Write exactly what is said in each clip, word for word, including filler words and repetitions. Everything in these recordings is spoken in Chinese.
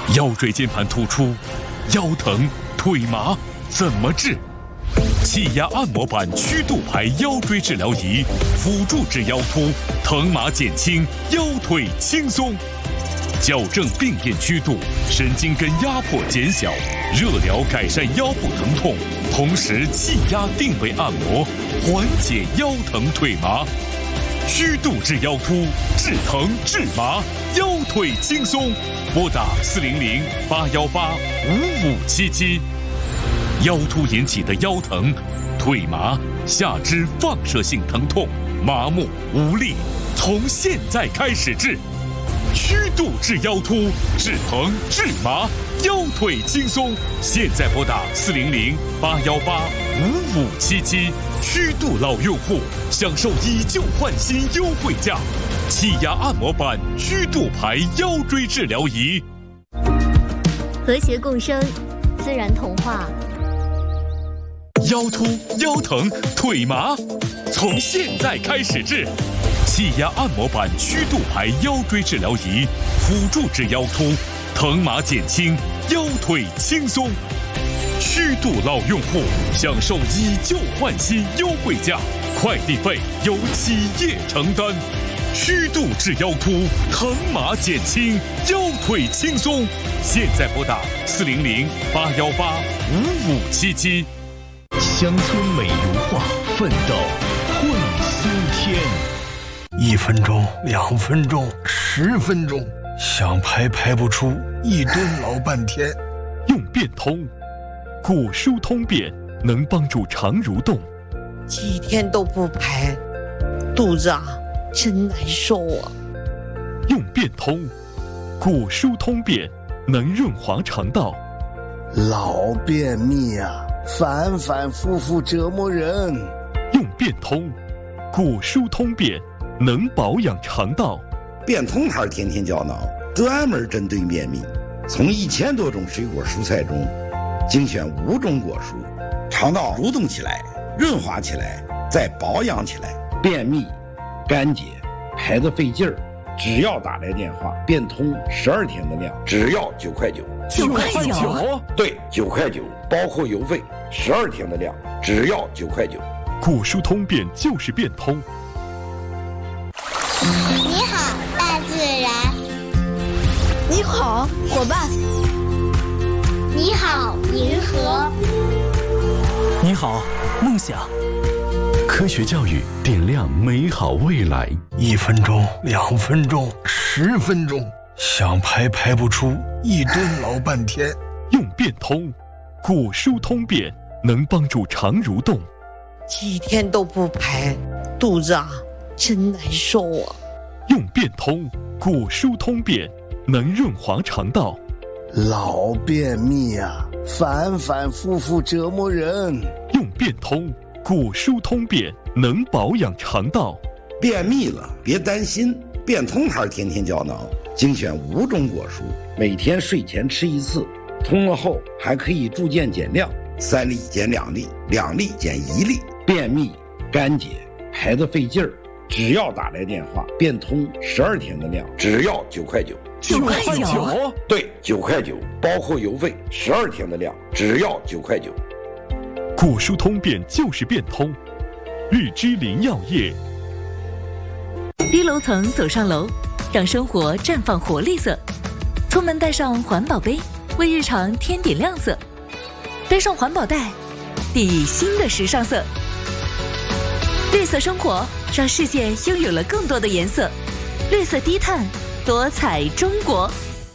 腰椎间盘突出、腰疼、腿麻怎么治？气压按摩板曲度牌腰椎治疗仪，辅助治腰突，疼麻减轻，腰腿轻松。矫正病变曲度，神经根压迫减小，热疗改善腰部疼痛，同时气压定位按摩，缓解腰疼腿麻。曲度治腰突，治疼治麻，腰腿轻松。拨打四零零八幺八五五七七。腰突引起的腰疼、腿麻、下肢放射性疼痛、麻木无力，从现在开始治。曲度治腰突，治疼治麻，腰腿轻松。现在拨打四零零八幺八五五七七。曲度老用户享受以旧换新优惠价，气压按摩板曲度牌腰椎治疗仪。 和谐共生，自然童话。 腰突、腰疼、腿麻，从现在开始治。气压按摩板曲度牌腰椎治疗仪，辅助治腰突，疼麻减轻，腰腿轻松。曲度老用户享受以旧换新优惠价，快递费由企业承担。曲度治腰突，疼麻减轻，腰腿轻松。现在拨打四零零八幺八五五七七。 乡村美如画，奋斗会新天。 一分钟，两分钟，十分钟，想排排不出，一蹲老半天。 用变通，骨疏通便能帮助肠蠕动。 几天都不排，肚子啊真难受啊。 用变通，骨疏通便能润滑肠道。 老便秘啊，反反复复折磨人。 用变通，骨疏通便能保养肠道。 变通牌天天胶囊专门针对便秘，从一千多种水果蔬菜中精选五种果蔬，肠道蠕动起来，润滑起来，再保养起来。便秘、干结、排得费劲儿，只要打来电话，变通十二天的量，只要九块九。 九块九？ 对，九块九，包括邮费，十二天的量，只要九块九。 骨疏通便就是变通。 你好，大自然。 你好，伙伴。 你好，银河。 你好，梦想。 科学教育点亮美好未来。 一分钟，两分钟，十分钟，想排排不出，一蹲老半天。 用变通，骨疏通便能帮助肠蠕动。 几天都不排，肚子啊真难受啊。 用变通，骨疏通便能润滑肠道。 老便秘啊，反反复复折磨人。 用变通，骨疏通便能保养肠道。 便秘了别担心，变通牌天天胶囊精选五种果蔬，每天睡前吃一次，通了后还可以逐渐减量，三粒减两粒，两粒减一粒。便秘、干结、排得费劲儿，只要打来电话，变通十二天的量，只要九块九。 九块九？ 对，九块九，包括邮费，十二天的量，只要九块九。 骨疏通便就是变通。日之林药业。 低楼层走上楼，让生活绽放活力色。出门带上环保杯，为日常添点亮色。带上环保袋，砥砺新的时尚色。绿色生活，让世界拥有了更多的颜色。绿色低碳，多彩中国。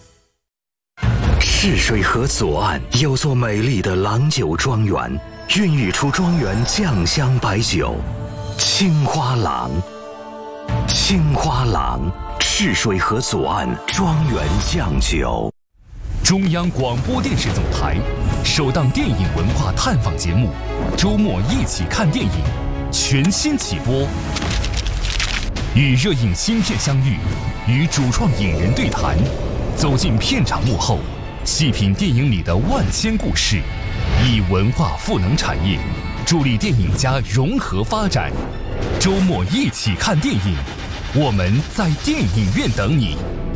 赤水河左岸有座美丽的郎酒庄园，孕育出庄园酱香白酒青花郎。青花郎，赤水河左岸庄园酱酒。 中央广播电视总台首档电影文化探访节目《周末一起看电影》全新起播，与热映新片相遇，与主创影人对谈，走进片场幕后，细品电影里的万千故事，以文化赋能产业，助力电影家融合发展。周末一起看电影，我们在电影院等你。